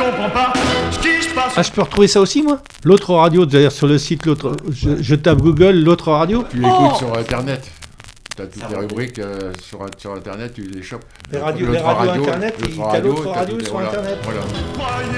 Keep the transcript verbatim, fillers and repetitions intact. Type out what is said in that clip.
comprends pas ce qui se passe. Ah, je peux retrouver ça aussi, moi? L'autre radio, d'ailleurs, sur le site, l'autre, je, je tape Google, l'autre radio. Tu l'écoutes sur Internet. Tu as toutes les rubriques euh, sur, sur Internet, tu les chopes. Les radios, L'autre les radios radio, Internet, l'autre il y a radio, l'autre t'as radio toutes les- sur voilà, Internet. voilà.